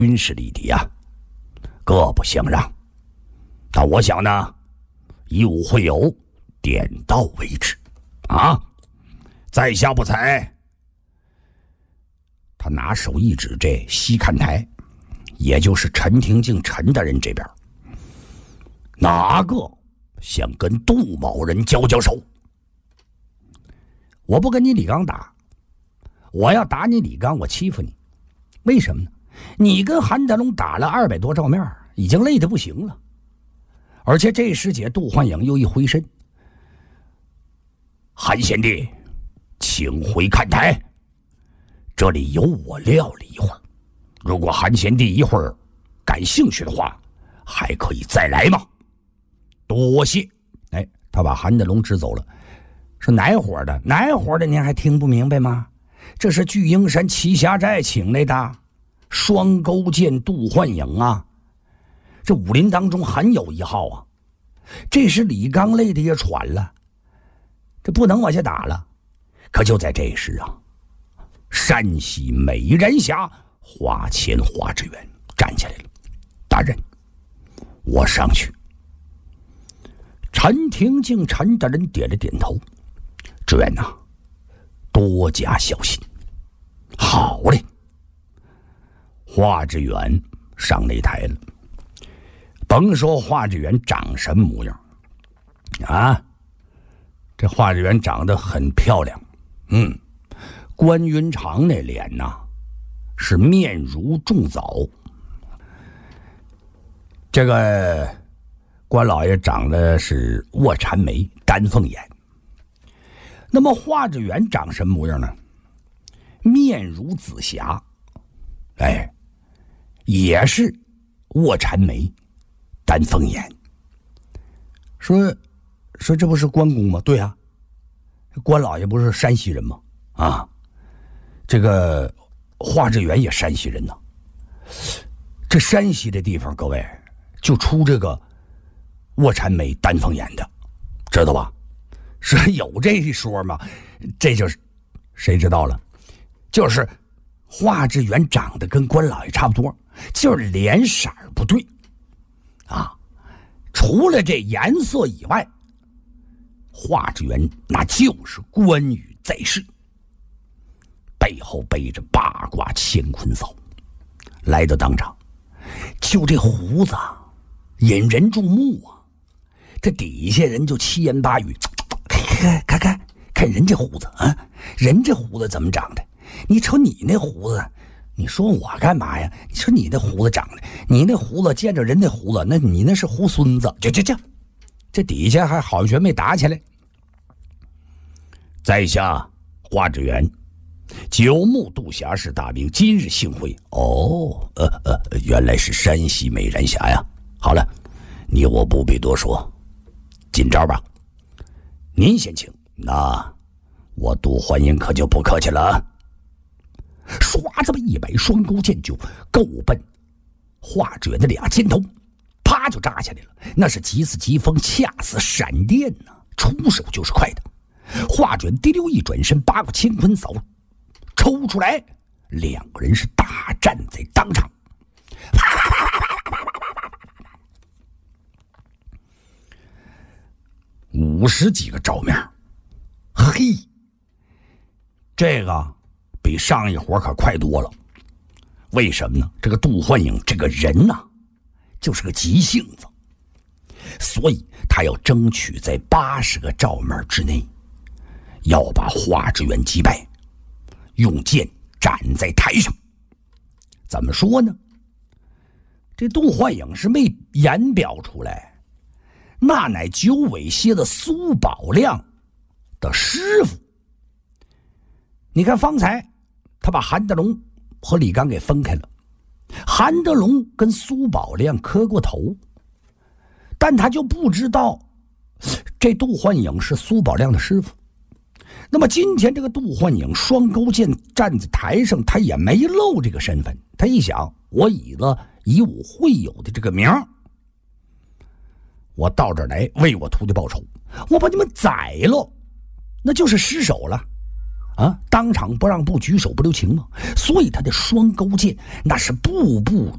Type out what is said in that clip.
军事力敌啊，各不相让。但我想呢，以武会友，点到为止啊！在下不才。他拿手一指这西看台，也就是陈廷敬陈大人这边，哪个想跟杜某人交交手？我不跟你李刚打，我要打你李刚，我欺负你。为什么呢？你跟韩德龙打了200多照面，已经累得不行了。而且这时节，杜焕颖又一回身，韩贤弟，请回看台，这里有我料理一会儿。如果韩贤弟一会儿感兴趣的话，还可以再来吗？多谢。哎，他把韩德龙支走了。说哪伙的？哪伙的？您还听不明白吗？这是巨鹰山栖霞寨请来的双钩剑杜焕颖啊，这武林当中很有一号啊。这时李刚累的也喘了，这不能往下打了。可就在这时啊，山西美人峡华谦华志远站起来了。大人，我上去。陈廷敬陈大人点了点头。志远呐，多加小心。好嘞。华志远上擂台了。甭说华志远长什么模样啊，这华志远长得很漂亮。关云长那脸呐，是面如重枣。这个关老爷长得是卧蚕眉丹凤眼。那么华志远长什么模样呢？面如紫霞，哎，也是卧蚕眉丹凤眼。说这不是关公吗？对啊，关老爷不是山西人吗？啊，这个华志远也山西人呢。这山西的地方，各位就出这个卧蚕眉丹凤眼的，知道吧？是有这一说吗？这就是谁知道了？就是华志远长得跟关老爷差不多，就是脸色不对啊。除了这颜色以外，华志远那就是关羽在世，背后背着八卦乾坤嫂来到当场。就这胡子引人注目啊，这底下人就七言八语，看人这胡子啊，人这胡子怎么长的？你瞅你那胡子，你说我干嘛呀？你说你那胡子长的，你那胡子见着人那胡子，那你那是猢狲子。这底下还好学没打起来。在下华志远，久慕杜侠士大名，今日幸会。原来是山西美人峡呀。好了，你我不必多说，进招吧。您先请，那我杜焕英可就不客气了啊。唰，这么一摆双钩剑就够奔华志远的俩肩头，啪就扎下来了。那是急似疾风，恰似闪电呢，出手就是快的。华志远滴溜一转身，八卦乾坤扫抽出来，两个人是大战在当场。50几个照面，嘿，这个比上一伙可快多了。为什么呢？这个杜焕颖这个人呐，就是个急性子，所以他要争取在80个照面之内，要把华志远击败，用剑斩在台上。怎么说呢？这杜焕颖是没言表出来，那乃九尾蝎的苏宝亮的师傅。你看方才他把韩德龙和李刚给分开了，韩德龙跟苏宝亮磕过头，但他就不知道这杜焕颖是苏宝亮的师傅。那么今天这个杜焕颖双钩剑站在台上，他也没露这个身份。他一想，我以武会友的这个名，我到这儿来为我徒弟报仇，我把你们宰了，那就是失手了啊！当场不让步，举手不留情嘛。所以他的双钩剑那是步步